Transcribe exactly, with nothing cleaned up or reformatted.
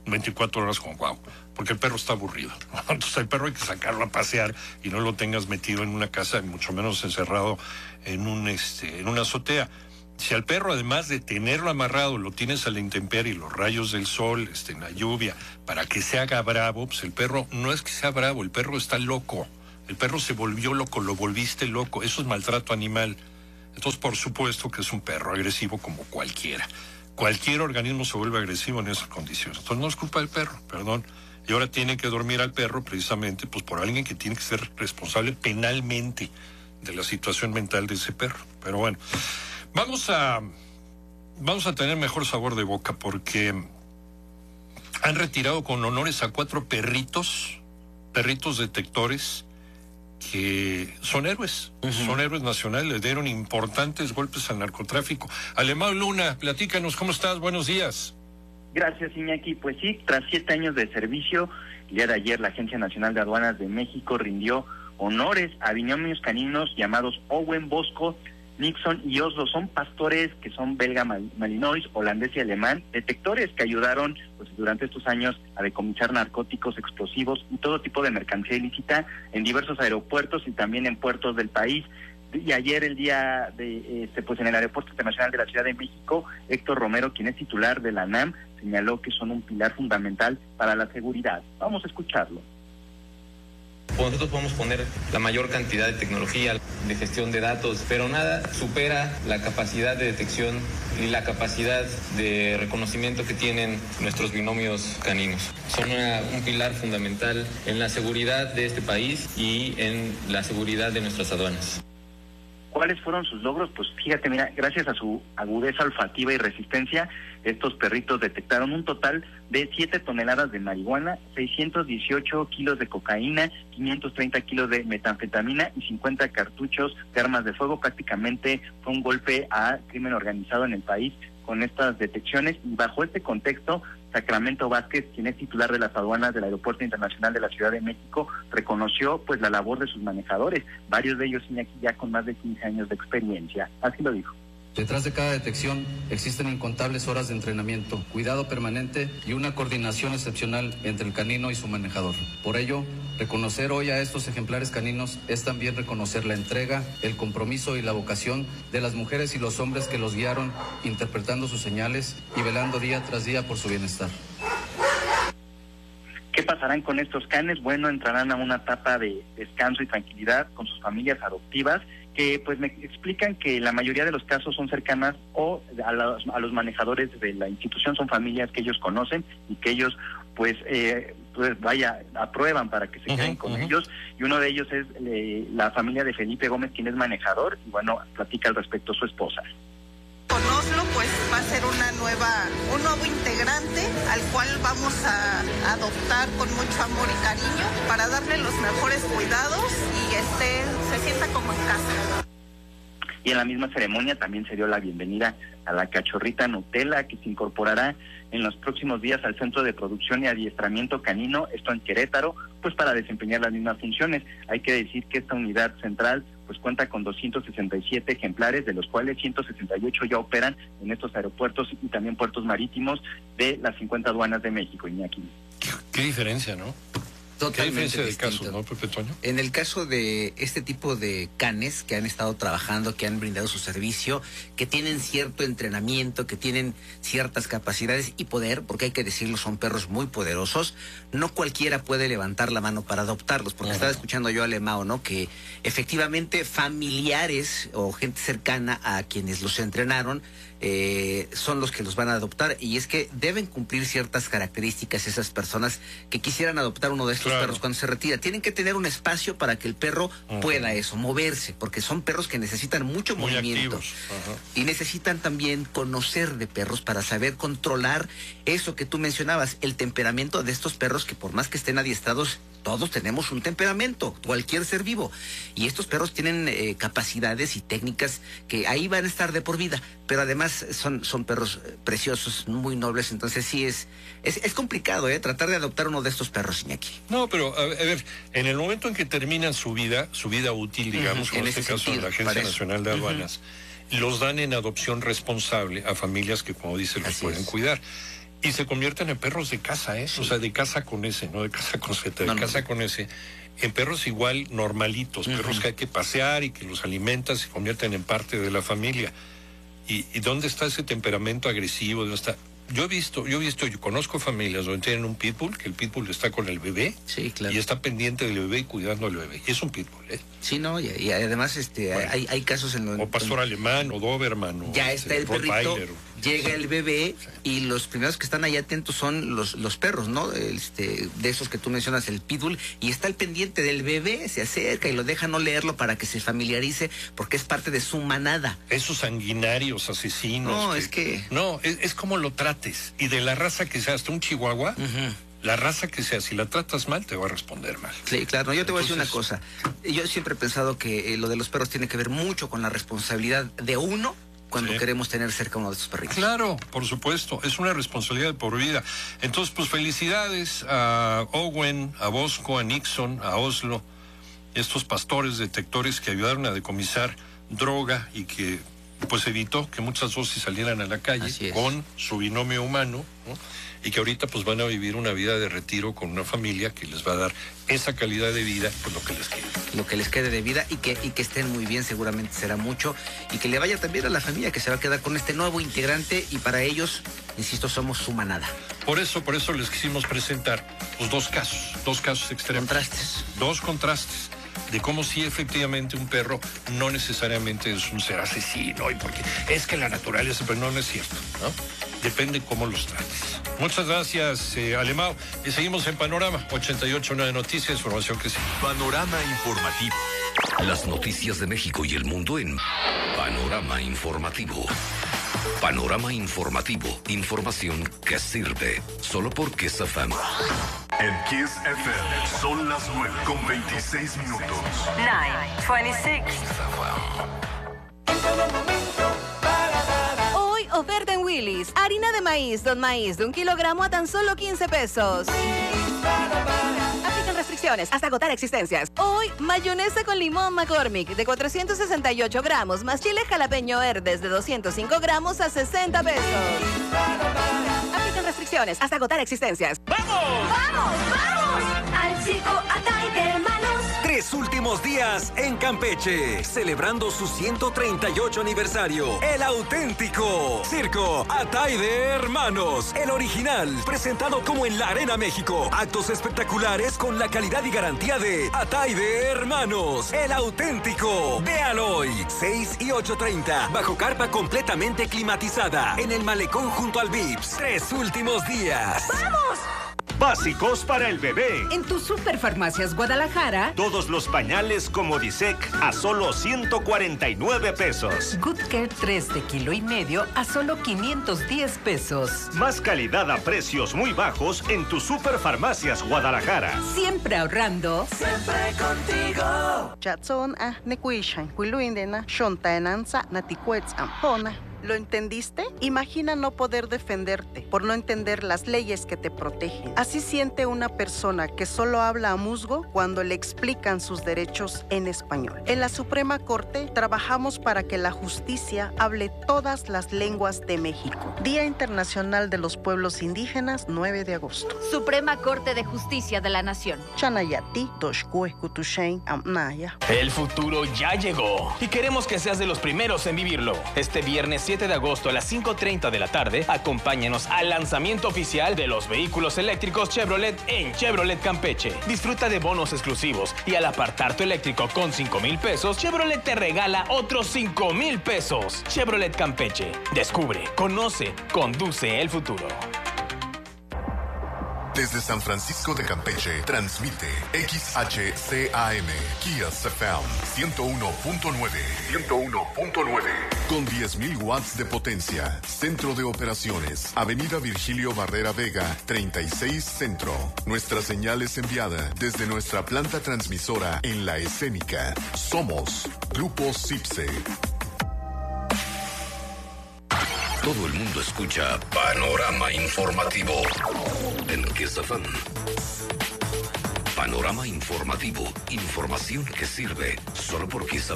veinticuatro horas con guau, porque el perro está aburrido. Entonces el perro hay que sacarlo a pasear y no lo tengas metido en una casa, mucho menos encerrado en un este en una azotea. Si al perro, además de tenerlo amarrado, lo tienes a la intemperie, los rayos del sol, este, en la lluvia, para que se haga bravo, pues el perro no es que sea bravo, el perro está loco. El perro se volvió loco, lo volviste loco. Eso es maltrato animal. Entonces, por supuesto que es un perro agresivo como cualquiera. Cualquier organismo se vuelve agresivo en esas condiciones. Entonces, no es culpa del perro, perdón. Y ahora tiene que dormir al perro precisamente pues por alguien que tiene que ser responsable penalmente de la situación mental de ese perro. Pero bueno, vamos a, vamos a tener mejor sabor de boca porque han retirado con honores a cuatro perritos, perritos detectores, que son héroes, uh-huh. son héroes nacionales, le dieron importantes golpes al narcotráfico. Alemão Luna, platícanos, ¿cómo estás? Buenos días. Gracias, Iñaki. Pues sí, tras siete años de servicio, el día de ayer la Agencia Nacional de Aduanas de México rindió honores a binomios caninos llamados Owen Bosco, Nixon y Oslo. Son pastores que son belga malinois, holandés y alemán, detectores que ayudaron pues durante estos años a decomisar narcóticos, explosivos y todo tipo de mercancía ilícita en diversos aeropuertos y también en puertos del país. Y ayer, el día de este pues en el Aeropuerto Internacional de la Ciudad de México, Héctor Romero, quien es titular de la ANAM, señaló que son un pilar fundamental para la seguridad. Vamos a escucharlo. Nosotros podemos poner la mayor cantidad de tecnología de gestión de datos, pero nada supera la capacidad de detección y la capacidad de reconocimiento que tienen nuestros binomios caninos. Son una, un pilar fundamental en la seguridad de este país y en la seguridad de nuestras aduanas. ¿Cuáles fueron sus logros? Pues fíjate, mira, gracias a su agudeza olfativa y resistencia, estos perritos detectaron un total de siete toneladas de marihuana, seiscientos dieciocho kilos de cocaína, quinientos treinta kilos de metanfetamina y cincuenta cartuchos de armas de fuego. Prácticamente fue un golpe a crimen organizado en el país con estas detecciones, y bajo este contexto, Sacramento Vázquez, quien es titular de las aduanas del Aeropuerto Internacional de la Ciudad de México, reconoció pues la labor de sus manejadores, varios de ellos Iñaki ya con más de quince años de experiencia. Así lo dijo. Detrás de cada detección existen incontables horas de entrenamiento, cuidado permanente y una coordinación excepcional entre el canino y su manejador. Por ello, reconocer hoy a estos ejemplares caninos es también reconocer la entrega, el compromiso y la vocación de las mujeres y los hombres que los guiaron, interpretando sus señales y velando día tras día por su bienestar. ¿Qué pasarán con estos canes? Bueno, entrarán a una etapa de descanso y tranquilidad con sus familias adoptivas, que pues me explican que la mayoría de los casos son cercanas o a los, a los manejadores de la institución, son familias que ellos conocen y que ellos pues eh, pues vaya, aprueban para que se queden uh-huh, con uh-huh. ellos, y uno de ellos es eh, la familia de Felipe Gómez, quien es manejador, y bueno, platica al respecto su esposa. Con Oslo pues va a ser una nueva, un nuevo integrante al cual vamos a adoptar con mucho amor y cariño para darle los mejores cuidados y esté, se sienta como en casa. Y en la misma ceremonia también se dio la bienvenida a la cachorrita Nutella, que se incorporará en los próximos días al Centro de Producción y Adiestramiento Canino, esto en Querétaro, pues para desempeñar las mismas funciones. Hay que decir que esta unidad central pues cuenta con doscientos sesenta y siete ejemplares, de los cuales ciento sesenta y ocho ya operan en estos aeropuertos y también puertos marítimos de las cincuenta aduanas de México, Iñaki. ¿Qué, qué diferencia, no? Totalmente del caso, ¿no, Pepe Toño? En el caso de este tipo de canes que han estado trabajando, que han brindado su servicio, que tienen cierto entrenamiento, que tienen ciertas capacidades y poder, porque hay que decirlo, son perros muy poderosos, no cualquiera puede levantar la mano para adoptarlos, porque uh-huh. estaba escuchando yo a Alemão, ¿no? Que efectivamente familiares o gente cercana a quienes los entrenaron Eh, son los que los van a adoptar, y es que deben cumplir ciertas características esas personas que quisieran adoptar uno de estos claro. perros cuando se retira. Tienen que tener un espacio para que el perro uh-huh. pueda eso, moverse, porque son perros que necesitan mucho Muy movimiento uh-huh. y necesitan también conocer de perros para saber controlar eso que tú mencionabas, el temperamento de estos perros, que por más que estén adiestrados, todos tenemos un temperamento, cualquier ser vivo, y estos perros tienen eh, capacidades y técnicas que ahí van a estar de por vida, pero además son, son perros preciosos, muy nobles. Entonces sí es es, es complicado eh tratar de adoptar uno de estos perros, Iñaki. No, pero a, a ver, en el momento en que terminan su vida, su vida útil, digamos, uh-huh, en este caso sentido, la Agencia Nacional de Aduanas, uh-huh. los dan en adopción responsable a familias que, como dice, los Así pueden es. cuidar. Y se convierten en perros de casa, ¿eh? Sí. O sea, de casa con ese, no de casa con Z, de no, casa no. con ese. En perros igual normalitos, uh-huh. perros que hay que pasear y que los alimentas, se convierten en parte de la familia. ¿Y, y dónde está ese temperamento agresivo? ¿Dónde está? Yo he visto, yo he visto, yo conozco familias donde tienen un pitbull, que el pitbull está con el bebé. Sí, claro. Y está pendiente del bebé y cuidando al bebé. Y es un pitbull, ¿eh? Sí, no, y, y además este bueno, hay, hay casos en los... O pastor en, alemán, o doberman, o... Ya está el perrito, llega el bebé, sí. y los primeros que están ahí atentos son los, los perros, ¿no? Este, de esos que tú mencionas, el pitbull, y está al pendiente del bebé, se acerca y lo deja no leerlo para que se familiarice, porque es parte de su manada. Esos sanguinarios, asesinos... No, que, es que... No, es, es como lo trates, y de la raza que sea, hasta un chihuahua... Uh-huh. La raza que sea, si la tratas mal, te va a responder mal. Sí, claro. Yo te voy Entonces... a decir una cosa. Yo siempre he pensado que eh, lo de los perros tiene que ver mucho con la responsabilidad de uno cuando sí. queremos tener cerca uno de estos perritos. Claro, por supuesto. Es una responsabilidad por vida. Entonces, pues felicidades a Owen, a Bosco, a Nixon, a Oslo, estos pastores detectores que ayudaron a decomisar droga y que pues evitó que muchas dosis salieran a la calle con su binomio humano, ¿no? Y que ahorita pues van a vivir una vida de retiro con una familia que les va a dar esa calidad de vida, pues lo que les quede. Lo que les quede de vida y que, y que estén muy bien, seguramente será mucho, y que le vaya también a la familia que se va a quedar con este nuevo integrante, y para ellos, insisto, somos su manada. Por eso, por eso les quisimos presentar pues dos casos, dos casos extremos. Contrastes. Dos contrastes. De cómo sí efectivamente un perro no necesariamente es un ser asesino, y porque es que la naturaleza, pero no, no es cierto, ¿no? Depende cómo los trates. Muchas gracias, eh, Alemão. Y seguimos en Panorama ochenta y ocho punto nueve Noticias, información que sí. Panorama Informativo. Las noticias de México y el mundo en Panorama Informativo. Panorama Informativo. Información que sirve. Solo por Kiss F M. En Kiss F M son las nueve con veintiséis minutos. nueve veintiséis. Hoy oferta en Willy's. Harina de maíz, don maíz de un kilogramo a tan solo quince pesos. Aplican restricciones hasta agotar existencias. Hoy, mayonesa con limón McCormick de cuatrocientos sesenta y ocho gramos más chile jalapeño verdes de doscientos cinco gramos a sesenta pesos. Aplican restricciones hasta agotar existencias. ¡Vamos! ¡Vamos, vamos! Al circo Atay de Hermanos. Tres últimos días en Campeche, celebrando su ciento treinta y ocho aniversario. El auténtico Circo Atay de Hermanos, el original, presentado como en la Arena México. Actos espectaculares con la calidad y garantía de Atay de Hermanos, el auténtico. Véalo hoy, seis y ocho treinta, bajo carpa completamente climatizada, en el malecón junto al Vips. Tres últimos días. ¡Vamos! Básicos para el bebé. En tu Superfarmacias Guadalajara, todos los pañales Comodisec a solo ciento cuarenta y nueve pesos. Good Care tres de kilo y medio a solo quinientos diez pesos. Más calidad a precios muy bajos en tu Superfarmacias Guadalajara. Siempre ahorrando. Siempre contigo. Chatson a nekuishan, kuiluindena, shontaenanza, naticuetz ampona. ¿Lo entendiste? Imagina no poder defenderte por no entender las leyes que te protegen. Así siente una persona que solo habla a musgo cuando le explican sus derechos en español. En la Suprema Corte trabajamos para que la justicia hable todas las lenguas de México. Día Internacional de los Pueblos Indígenas, nueve de agosto. Suprema Corte de Justicia de la Nación. Chanayati, Doshkue, Kutushain, Amnaya. El futuro ya llegó y queremos que seas de los primeros en vivirlo. Este viernes siete de agosto a las cinco treinta de la tarde, acompáñanos al lanzamiento oficial de los vehículos eléctricos Chevrolet en Chevrolet Campeche. Disfruta de bonos exclusivos y al apartar tu eléctrico con cinco mil pesos, Chevrolet te regala otros cinco mil pesos. Chevrolet Campeche. Descubre, conoce, conduce el futuro. Desde San Francisco de Campeche, transmite X H C A M, Kiss F M, ciento uno punto nueve. ciento uno punto nueve. Con diez mil watts de potencia. Centro de operaciones. Avenida Virgilio Barrera Vega, treinta y seis Centro. Nuestra señal es enviada desde nuestra planta transmisora en La Escénica. Somos Grupo Cipse. Todo el mundo escucha Panorama Informativo en Kiss F M. Panorama Informativo. Información que sirve solo por Kiss F M.